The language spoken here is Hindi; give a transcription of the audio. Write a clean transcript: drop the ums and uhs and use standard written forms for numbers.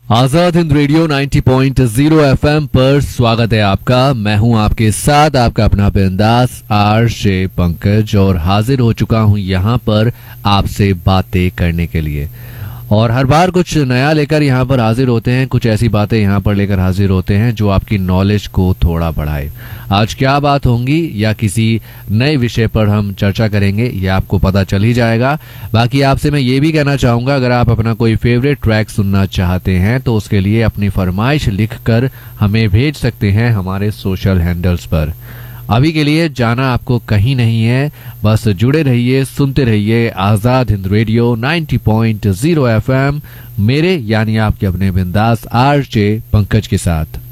आजाद हिंद रेडियो 90.0 एफएम पर स्वागत है आपका। मैं हूं आपके साथ आपका अपना बिंदास आरजे पंकज और हाजिर हो चुका हूं यहां पर आपसे बातें करने के लिए। और हर बार कुछ नया लेकर यहाँ पर हाजिर होते हैं, कुछ ऐसी बातें यहाँ पर लेकर हाजिर होते हैं जो आपकी नॉलेज को थोड़ा बढ़ाए। आज क्या बात होंगी या किसी नए विषय पर हम चर्चा करेंगे ये आपको पता चल ही जाएगा। बाकी आपसे मैं ये भी कहना चाहूँगा, अगर आप अपना कोई फेवरेट ट्रैक सुनना चाहते हैं तो उसके लिए अपनी फरमाइश लिखकर हमें भेज सकते हैं हमारे सोशल हैंडल्स पर। अभी के लिए जाना आपको कहीं नहीं है, बस जुड़े रहिए, सुनते रहिए आजाद हिंद रेडियो 90.0 एफएम मेरे यानी आपके अपने बिंदास आरजे पंकज के साथ।